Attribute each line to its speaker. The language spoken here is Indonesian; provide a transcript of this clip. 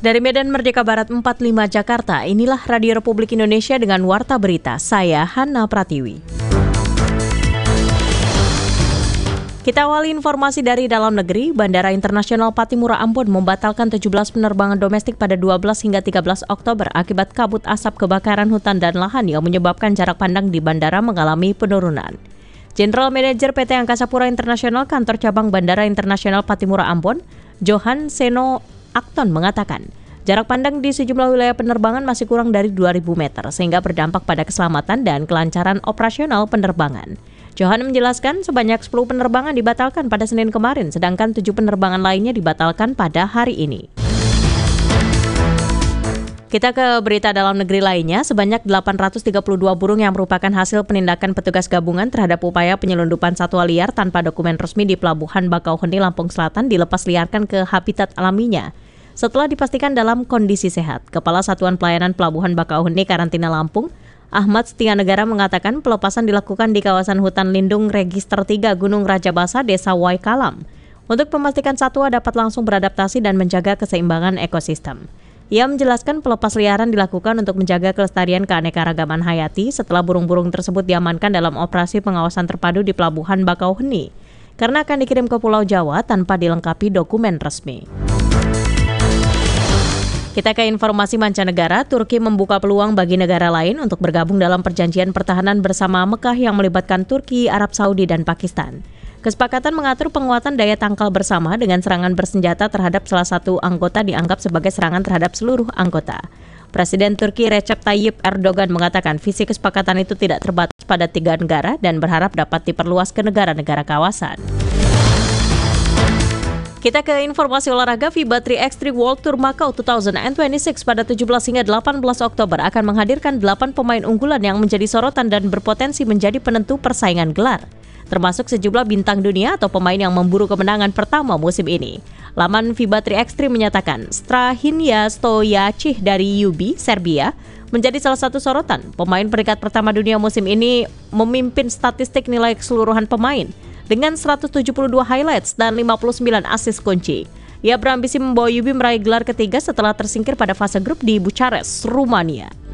Speaker 1: Dari Medan Merdeka Barat 45 Jakarta, inilah Radio Republik Indonesia dengan Warta Berita. Saya Hana Pratiwi. Kita awali informasi dari dalam negeri. Bandara Internasional Pattimura Ambon membatalkan 17 penerbangan domestik pada 12 hingga 13 Oktober akibat kabut asap kebakaran hutan dan lahan yang menyebabkan jarak pandang di bandara mengalami penurunan. General Manager PT Angkasa Pura Internasional Kantor Cabang Bandara Internasional Pattimura Ambon, Johan Seno Akton mengatakan, jarak pandang di sejumlah wilayah penerbangan masih kurang dari 2.000 meter sehingga berdampak pada keselamatan dan kelancaran operasional penerbangan. Johan menjelaskan sebanyak 10 penerbangan dibatalkan pada Senin kemarin, sedangkan 7 penerbangan lainnya dibatalkan pada hari ini. Kita ke berita dalam negeri lainnya, sebanyak 832 burung yang merupakan hasil penindakan petugas gabungan terhadap upaya penyelundupan satwa liar tanpa dokumen resmi di Pelabuhan Bakauheni, Lampung Selatan dilepas liarkan ke habitat alaminya. Setelah dipastikan dalam kondisi sehat, Kepala Satuan Pelayanan Pelabuhan Bakauheni Karantina Lampung, Ahmad Setianegara mengatakan pelepasan dilakukan di kawasan hutan lindung Register 3 Gunung Rajabasa, Desa Waikalam, untuk memastikan satwa dapat langsung beradaptasi dan menjaga keseimbangan ekosistem. Ia menjelaskan pelepas liaran dilakukan untuk menjaga kelestarian keanekaragaman hayati setelah burung-burung tersebut diamankan dalam operasi pengawasan terpadu di Pelabuhan Bakauheni, karena akan dikirim ke Pulau Jawa tanpa dilengkapi dokumen resmi. Kita ke informasi mancanegara. Turki membuka peluang bagi negara lain untuk bergabung dalam perjanjian pertahanan bersama Mekah yang melibatkan Turki, Arab Saudi, dan Pakistan. Kesepakatan mengatur penguatan daya tangkal bersama dengan serangan bersenjata terhadap salah satu anggota dianggap sebagai serangan terhadap seluruh anggota. Presiden Turki Recep Tayyip Erdogan mengatakan visi kesepakatan itu tidak terbatas pada 3 negara dan berharap dapat diperluas ke negara-negara kawasan. Kita ke informasi olahraga. FIBA 3x3 World Tour Macau 2026 pada 17 hingga 18 Oktober akan menghadirkan 8 pemain unggulan yang menjadi sorotan dan berpotensi menjadi penentu persaingan gelar, termasuk sejumlah bintang dunia atau pemain yang memburu kemenangan pertama musim ini. Laman FIBA 3x3 menyatakan Strahinja Stojacih dari UB, Serbia, menjadi salah satu sorotan. Pemain peringkat pertama dunia musim ini memimpin statistik nilai keseluruhan pemain dengan 172 highlights dan 59 assist kunci. Ia berambisi membawa UB meraih gelar ketiga setelah tersingkir pada fase grup di Bucharest, Rumania.